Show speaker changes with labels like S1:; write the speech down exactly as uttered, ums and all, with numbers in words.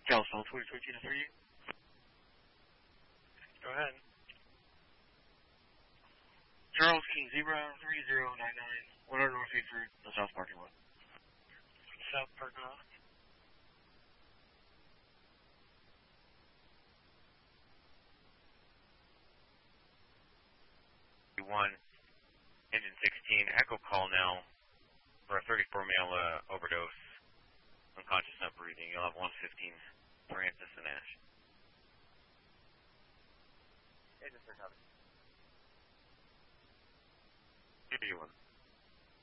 S1: California twenty thirteen to thirty.
S2: Go ahead.
S1: Charles King Zebra three zero nine nine, one hundred North Hayford, the South Parking Lot.
S2: South Parking Lot.
S3: One, engine sixteen, echo call now for a thirty-four male uh, overdose, unconscious, not breathing. You'll have one fifteen, Francis and Ash. Engine six, one.